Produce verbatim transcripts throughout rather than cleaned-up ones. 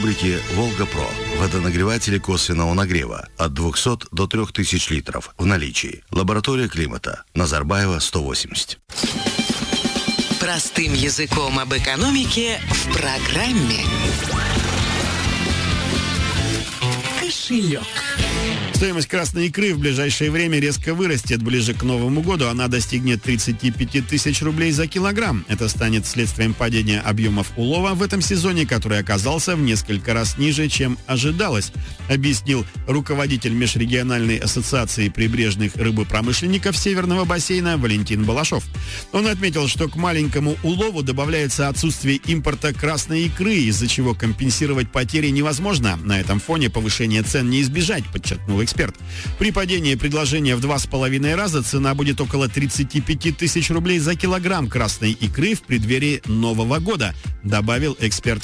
рубрики «Волга-Про». Водонагреватели косвенного нагрева от двухсот до трёх тысяч литров в наличии. Лаборатория климата. Назарбаева, сто восемьдесят. Простым языком об экономике в программе «Кошелек». Стоимость красной икры в ближайшее время резко вырастет. Ближе к Новому году она достигнет тридцати пяти тысяч рублей за килограмм. Это станет следствием падения объемов улова в этом сезоне, который оказался в несколько раз ниже, чем ожидалось, объяснил руководитель Межрегиональной ассоциации прибрежных рыбопромышленников Северного бассейна Валентин Балашов. Он отметил, что к маленькому улову добавляется отсутствие импорта красной икры, из-за чего компенсировать потери невозможно. На этом фоне повышение цен не избежать, подчеркнул эксперт. При падении предложения в два с половиной раза цена будет около тридцати пяти тысяч рублей за килограмм красной икры в преддверии Нового года, добавил эксперт.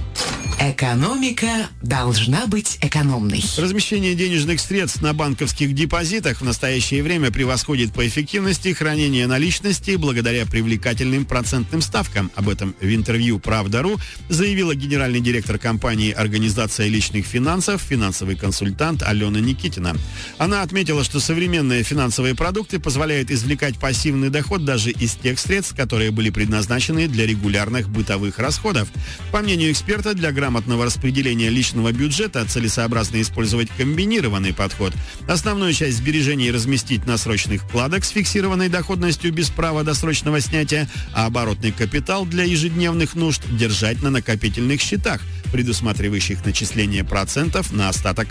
Экономика должна быть экономной. Размещение денежных средств на банковских депозитах в настоящее время превосходит по эффективности хранение наличности благодаря привлекательным процентным ставкам. Об этом в интервью «Правда.ру» заявила генеральный директор компании «Организация личных финансов», финансовый консультант Алена Никитина. Она отметила, что современные финансовые продукты позволяют извлекать пассивный доход даже из тех средств, которые были предназначены для регулярных бытовых расходов. По мнению эксперта, для грамотного распределения личного бюджета целесообразно использовать комбинированный подход. Основную часть сбережений разместить на срочных вкладах с фиксированной доходностью без права досрочного снятия, а оборотный капитал для ежедневных нужд держать на накопительных счетах, предусматривающих начисление процентов на остаток.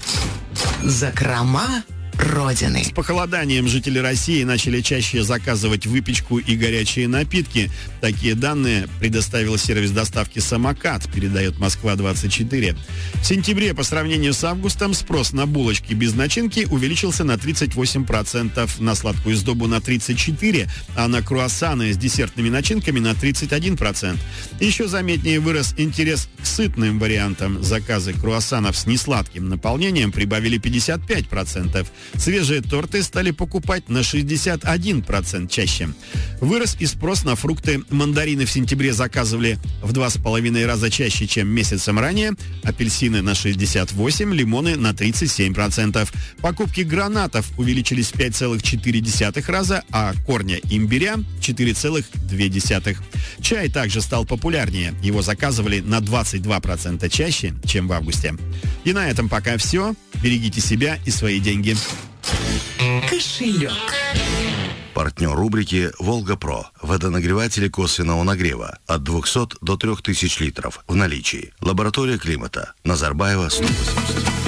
Закрома Родины. С похолоданием жители России начали чаще заказывать выпечку и горячие напитки. Такие данные предоставил сервис доставки «Самокат», передает Москва двадцать четыре. В сентябре по сравнению с августом спрос на булочки без начинки увеличился на тридцать восемь процентов, на сладкую сдобу на тридцать четыре процента, а на круассаны с десертными начинками на тридцать один процент. Еще заметнее вырос интерес к сытным вариантам. Заказы круассанов с несладким наполнением прибавили пятьдесят пять процентов. Свежие торты стали покупать на шестьдесят один процент чаще. Вырос и спрос на фрукты. Мандарины в сентябре заказывали в два с половиной раза чаще, чем месяцем ранее. Апельсины на шестьдесят восемь процентов, лимоны на тридцать семь процентов. Покупки гранатов увеличились в пять целых четыре десятых раза, а корня имбиря – четыре целых две десятых. Чай также стал популярнее. Его заказывали на двадцать два процента чаще, чем в августе. И на этом пока все. Берегите себя и свои деньги. Кошелек. Партнер рубрики «Волга-Про». Водонагреватели косвенного нагрева от двухсот до трёх тысяч литров в наличии. Лаборатория климата. Назарбаева, сто восемьдесят.